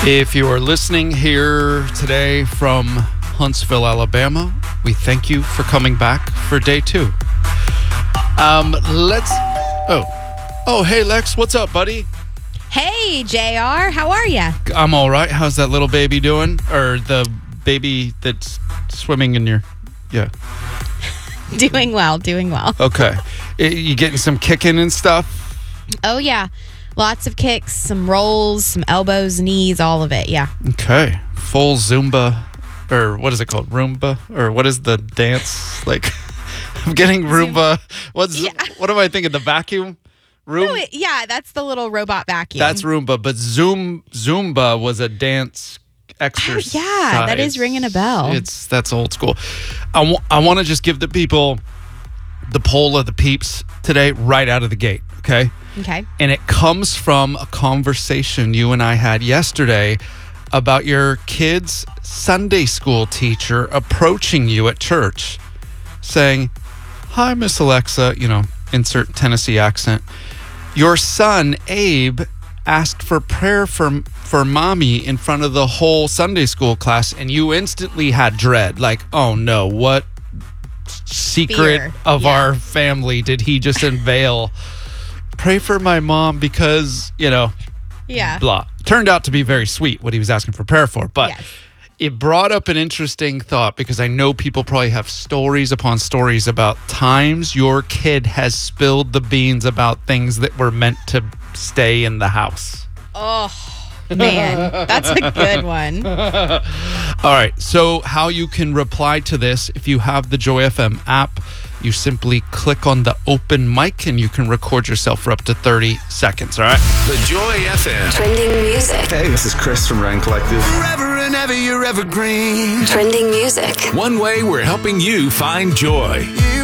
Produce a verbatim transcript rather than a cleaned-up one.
If you are listening here today from Huntsville, Alabama, we thank you for coming back for day two. Um, let's... Oh. Oh, hey, Lex. What's up, buddy? Hey, J R. How are you? I'm all right. How's that little baby doing? Or the baby that's swimming in your... Yeah. Doing well, doing well. Okay. You getting some kicking and stuff? Oh, yeah. Lots of kicks, some rolls, some elbows, knees, all of it. Yeah. Okay. Full Zumba, or what is it called? Roomba? Or what is the dance? Like, I'm getting Roomba. What's Yeah. What am I thinking? The vacuum? Room? No, it, yeah, that's the little robot vacuum. That's Roomba, but Zoom Zumba was a dance exercise. Oh, yeah, that is ringing a bell. It's That's old school. I, w- I want to just give the people the poll of the peeps today right out of the gate, okay? Okay. And it comes from a conversation you and I had yesterday about your kid's Sunday school teacher approaching you at church saying, "Hi, Miss Alexa," you know, insert Tennessee accent. "Your son, Abe, asked for prayer for, for mommy in front of the whole Sunday school class," and you instantly had dread. Like, oh no, what secret Fear. of Yeah. our family did he just unveil? Pray for my mom because, you know, Yeah. blah. Turned out to be very sweet what he was asking for prayer for, but Yes. it brought up an interesting thought because I know people probably have stories upon stories about times your kid has spilled the beans about things that were meant to stay in the house. Oh, man. That's a good one. All right, so how you can reply to this, if you have the Joy F M app, you simply click on the open mic and you can record yourself for up to thirty seconds, all right? The Joy F M. Trending music. Hey, this is Chris from Rand Collective. Forever and ever, you're evergreen. Trending music. One way we're helping you find joy.